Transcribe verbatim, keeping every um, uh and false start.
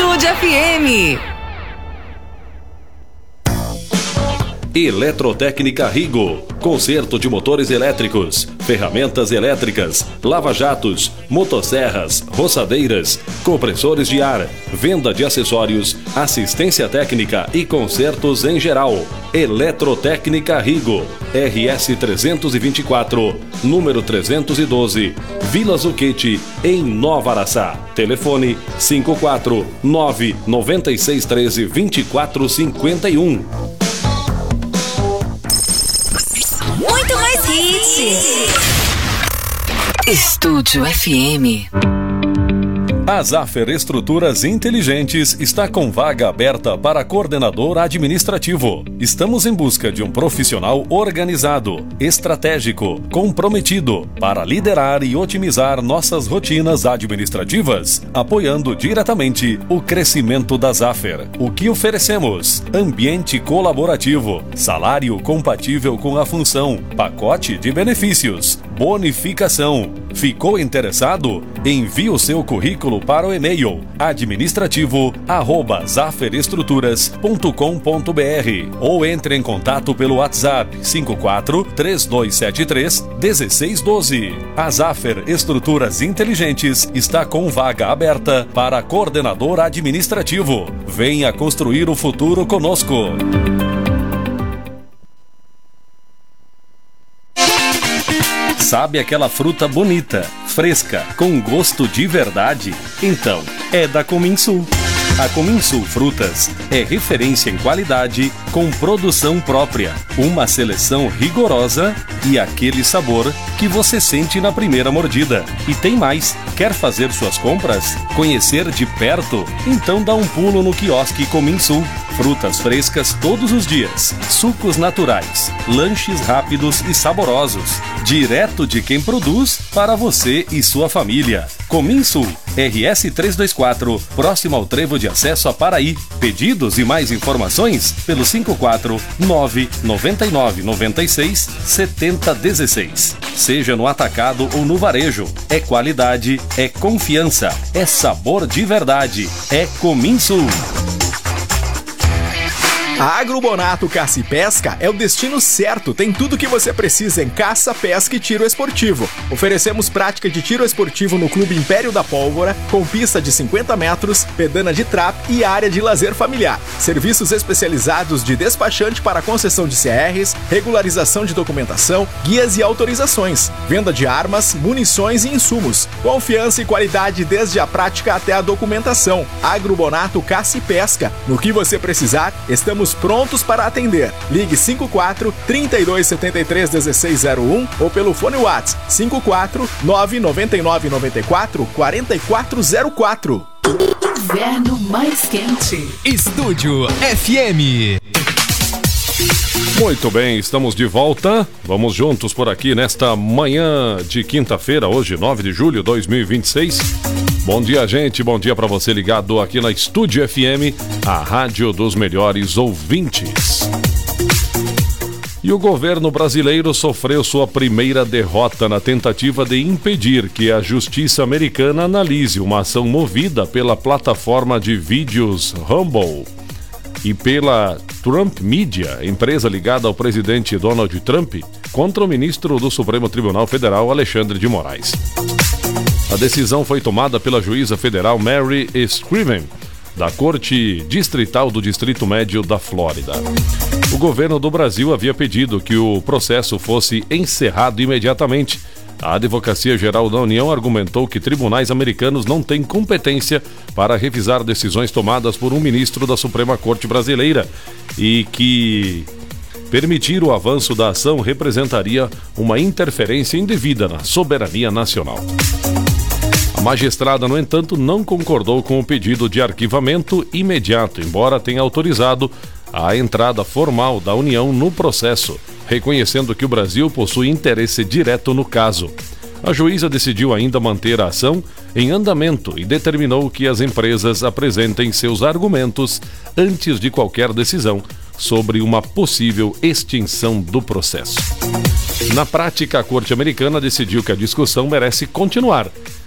Estúdio F M. Eletrotécnica Rigo, conserto de motores elétricos, ferramentas elétricas, lava-jatos, motosserras, roçadeiras, compressores de ar, venda de acessórios, assistência técnica e consertos em geral. Eletrotécnica Rigo, R S trezentos e vinte e quatro, número trezentos e doze, Vila Zucchete, em Nova Araçá. Telefone cinco quatro nove nove seis um três vinte e quatro cinquenta e um. Muito mais hits. Estúdio F M. A Zaffer Estruturas Inteligentes está com vaga aberta para coordenador administrativo. Estamos em busca de um profissional organizado, estratégico, comprometido para liderar e otimizar nossas rotinas administrativas, apoiando diretamente o crescimento da Zaffer. O que oferecemos? Ambiente colaborativo, salário compatível com a função, pacote de benefícios, bonificação. Ficou interessado? Envie o seu currículo para o e-mail administrativo arroba zafferestruturas ponto com ponto br ou entre em contato pelo WhatsApp cinco quatro três dois sete três um seis um dois. A Zaffer Estruturas Inteligentes está com vaga aberta para coordenador administrativo. Venha construir o futuro conosco. Sabe aquela fruta bonita, fresca, com gosto de verdade? Então, é da Cominsul. A Cominsul Frutas é referência em qualidade com produção própria, uma seleção rigorosa e aquele sabor que você sente na primeira mordida. E tem mais, quer fazer suas compras? Conhecer de perto? Então dá um pulo no quiosque Cominsul. Frutas frescas todos os dias, sucos naturais, lanches rápidos e saborosos, direto de quem produz para você e sua família. Cominsul, R S trezentos e vinte e quatro, próximo ao trevo de acesso a Paraí. Pedidos e mais informações pelo cinco quatro nove nove nove nove seis sete zero um seis. Seja no atacado ou no varejo, é qualidade, é confiança, é sabor de verdade, é Cominsul. A Agrobonato Caça e Pesca é o destino certo, tem tudo o que você precisa em caça, pesca e tiro esportivo. Oferecemos prática de tiro esportivo no Clube Império da Pólvora, com pista de cinquenta metros, pedana de trap e área de lazer familiar. Serviços especializados de despachante para concessão de C Rs, regularização de documentação, guias e autorizações, venda de armas, munições e insumos. Confiança e qualidade desde a prática até a documentação. Agrobonato Caça e Pesca. No que você precisar, estamos prontos para atender. Ligue cinco quatro três dois sete três um seis zero um ou pelo fone WhatsApp cinco quatro nove nove nove nove quatro quatro quatro zero quatro. Inverno mais quente. Estúdio F M. Muito bem, estamos de volta. Vamos juntos por aqui nesta manhã de quinta-feira, hoje nove de julho de dois mil e vinte e seis. Bom dia, gente. Bom dia para você ligado aqui na Estúdio F M, a rádio dos melhores ouvintes. E o governo brasileiro sofreu sua primeira derrota na tentativa de impedir que a justiça americana analise uma ação movida pela plataforma de vídeos Rumble e pela Trump Media, empresa ligada ao presidente Donald Trump, contra o ministro do Supremo Tribunal Federal, Alexandre de Moraes. A decisão foi tomada pela juíza federal Mary Scriven, da Corte Distrital do Distrito Médio da Flórida. O governo do Brasil havia pedido que o processo fosse encerrado imediatamente. A Advocacia Geral da União argumentou que tribunais americanos não têm competência para revisar decisões tomadas por um ministro da Suprema Corte brasileira e que permitir o avanço da ação representaria uma interferência indevida na soberania nacional. A magistrada, no entanto, não concordou com o pedido de arquivamento imediato, embora tenha autorizado a entrada formal da União no processo, reconhecendo que o Brasil possui interesse direto no caso. A juíza decidiu ainda manter a ação em andamento e determinou que as empresas apresentem seus argumentos antes de qualquer decisão sobre uma possível extinção do processo. Na prática, a Corte Americana decidiu que a discussão merece continuar